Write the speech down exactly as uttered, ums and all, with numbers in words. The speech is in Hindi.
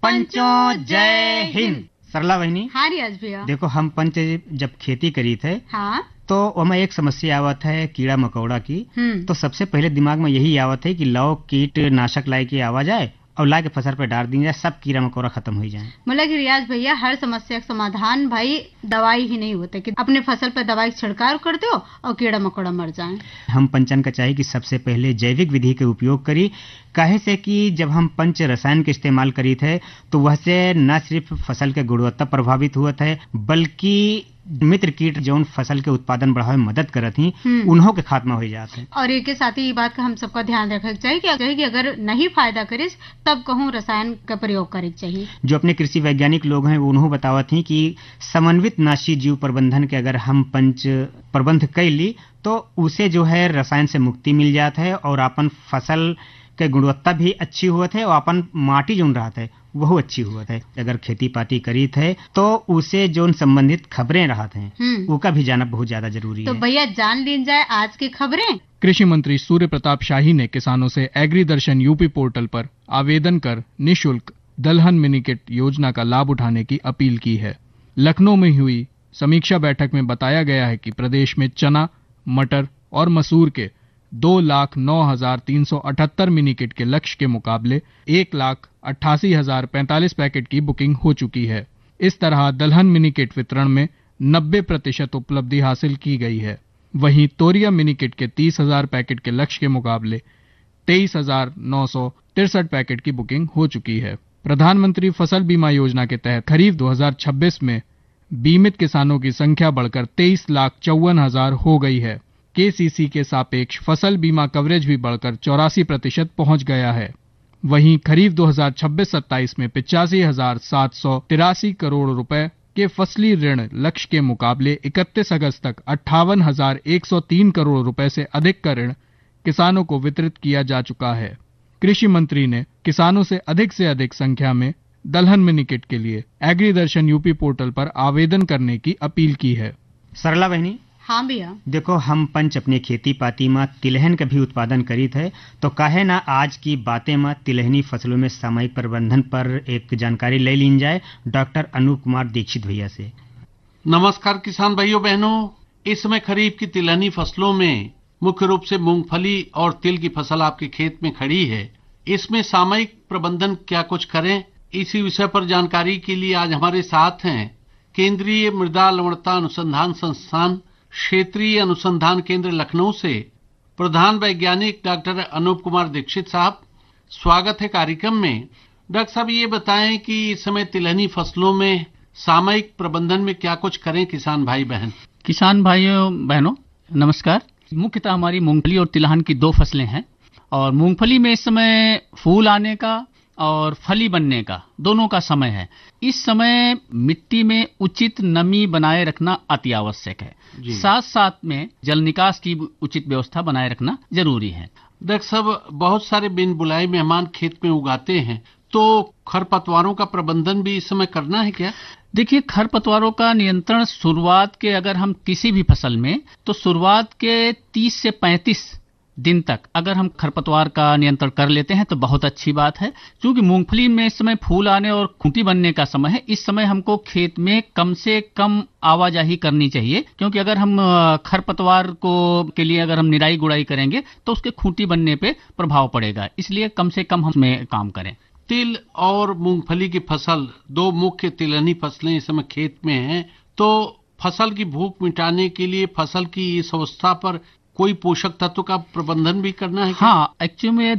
पंचों जय हिंद। सरला बहनी, हाँ रियाज भैया, देखो हम पंच जब खेती करी थे हाँ तो हमें एक समस्या आवत है कीड़ा मकोड़ा की। तो सबसे पहले दिमाग में यही आवत है कि लाओ कीटनाशक लाए के आवा जाए और ला के फसल पे डाल दी जाए, सब कीड़ा मकोड़ा खत्म हो जाए। मतलब कि रियाज भैया, हर समस्या का समाधान भाई दवाई ही नहीं होता कि अपने फसल पे दवाई छिड़काव कर दो और कीड़ा मकोड़ा मर जाए। हम पंचन का चाहिए कि सबसे पहले जैविक विधि के उपयोग करी, काहे से कि जब हम पंच रसायन के इस्तेमाल करी थे तो वह से न सिर्फ फसल के गुणवत्ता प्रभावित हुआ है बल्कि मित्र कीट जो फसल के उत्पादन बढ़ावे में मदद करत ही उन्हों के खात्मा हो जाते हैं। और एक के साथ ही ये बात का हम सबका ध्यान रखना चाहिए कि अगर, कि अगर नहीं फायदा करे तब कहूँ रसायन का प्रयोग करे चाहिए। जो अपने कृषि वैज्ञानिक लोग हैं उन्होंने बतावत ही कि समन्वित नाशी जीव प्रबंधन के अगर हम पंच प्रबंध कर ली तो उसे जो है रसायन से मुक्ति मिल जाता है और अपन फसल के गुणवत्ता भी अच्छी हुआ है और अपन माटी जो रहा है वह अच्छी हुआ है। अगर खेती पाती करी थे तो उसे जो संबंधित खबरें रहा थे उसका भी जाना बहुत ज्यादा जरूरी तो है। तो भैया जान ली जाए आज की खबरें। कृषि मंत्री सूर्य प्रताप शाही ने किसानों से एग्री दर्शन यूपी पोर्टल पर आवेदन कर निःशुल्क दलहन मिनीकिट योजना का लाभ उठाने की अपील की है। लखनऊ में हुई समीक्षा बैठक में बताया गया है कि प्रदेश में चना, मटर और मसूर के दो लाख नौ हजार तीन सौ अठहत्तर मिनीकिट के लक्ष्य के मुकाबले एक लाख अट्ठासी हजार पैंतालीस पैकेट की बुकिंग हो चुकी है। इस तरह दलहन मिनीकिट वितरण में नब्बे प्रतिशत उपलब्धि हासिल की गई है। वहीं तोरिया मिनीकिट के तीस हजार पैकेट के लक्ष्य के मुकाबले तेईस हजार नौ सौ तिरसठ पैकेट की बुकिंग हो चुकी है। प्रधानमंत्री फसल बीमा योजना के तहत खरीफ दो हजार छब्बीस में बीमित किसानों की संख्या बढ़कर तेईस लाख चौवन हजार हो गई है। केसीसी के सापेक्ष फसल बीमा कवरेज भी बढ़कर चौरासी प्रतिशत पहुंच गया है। वहीं खरीफ दो हजार छब्बीस सत्ताईस में पिचासी हजार सात सौ तिरासी करोड़ रुपए के फसली ऋण लक्ष्य के मुकाबले इकतीस अगस्त तक अट्ठावन हजार एक सौ तीन करोड़ रुपए से अधिक का ऋण किसानों को वितरित किया जा चुका है। कृषि मंत्री ने किसानों से अधिक से अधिक संख्या में दलहन मिनीकिट के लिए एग्री दर्शन यूपी पोर्टल पर आवेदन करने की अपील की है। सरला बहनी, हाँ भैया, देखो हम पंच अपने खेती पाती में तिलहन का भी उत्पादन करी थे तो काहे ना आज की बातें में तिलहनी फसलों में सामयिक प्रबंधन पर एक जानकारी ले ली जाए डॉक्टर अनूप कुमार दीक्षित भैया से। नमस्कार किसान भाइयों बहनों, इस समय खरीफ की तिलहनी फसलों में मुख्य रूप से मूंगफली और तिल की फसल आपके खेत में खड़ी है। इसमें सामयिक प्रबंधन क्या कुछ करें, इसी विषय पर जानकारी के लिए आज हमारे साथ हैं केंद्रीय मृदा लवणता अनुसंधान संस्थान क्षेत्रीय अनुसंधान केंद्र लखनऊ से प्रधान वैज्ञानिक डॉक्टर अनूप कुमार दीक्षित साहब। स्वागत है कार्यक्रम में। डॉक्टर साहब ये बताएं कि इस समय तिलहनी फसलों में सामयिक प्रबंधन में क्या कुछ करें किसान भाई बहन। किसान भाइयों बहनों नमस्कार। मुख्यतः हमारी मूंगफली और तिलहन की दो फसलें हैं और मूंगफली में इस समय फूल आने का और फली बनने का दोनों का समय है। इस समय मिट्टी में उचित नमी बनाए रखना अति आवश्यक है, साथ साथ में जल निकास की उचित व्यवस्था बनाए रखना जरूरी है। डॉक्टर साहब, बहुत सारे बिन बुलाए मेहमान खेत में उगाते हैं तो खरपतवारों का प्रबंधन भी इस समय करना है क्या? देखिए, खरपतवारों का नियंत्रण शुरुआत के अगर हम किसी भी फसल में तो शुरुआत के तीस से पैंतीस दिन तक अगर हम खरपतवार का नियंत्रण कर लेते हैं तो बहुत अच्छी बात है। क्योंकि मूंगफली में इस समय फूल आने और खूंटी बनने का समय है, इस समय हमको खेत में कम से कम आवाजाही करनी चाहिए। क्योंकि अगर हम खरपतवार को के लिए अगर हम निराई गुड़ाई करेंगे तो उसके खूंटी बनने पे प्रभाव पड़ेगा, इसलिए कम से कम हम इसमें काम करें। तिल और मूंगफली की फसल दो मुख्य तिलहनी फसलें इस समय खेत में हैं, तो फसल की भूख मिटाने के लिए फसल की इस अवस्था पर कोई पोषक तत्व का प्रबंधन भी करना है क्या? हाँ, एक्चुअली में